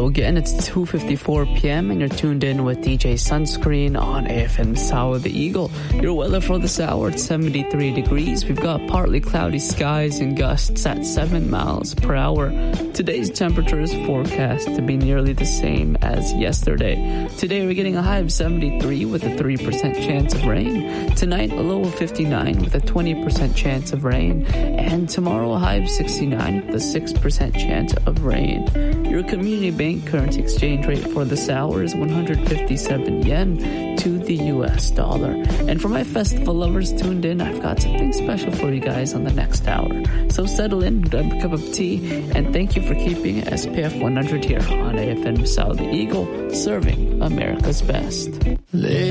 again, it's 2:54 p.m. and you're tuned in with DJ Sunscreen on AFM Sao the Eagle. Your weather for this hour, it's 73 degrees. We've got partly cloudy skies and gusts at 7 miles per hour. Today's temperature is forecast to be nearly the same as yesterday. Today we're getting a high of 73 with a 3% chance of rain. Tonight, a low of 59 with a 20% chance of rain. And tomorrow, a high of 69 with a 6% chance of rain. Your community bank currency exchange rate for this hour is 157 yen to the US dollar. And for my festival lovers tuned in, I've got something special for you guys on the next hour. So settle in, grab a cup of tea, and thank you for keeping SPF 100 here on AFM Sao the Eagle, serving America's best.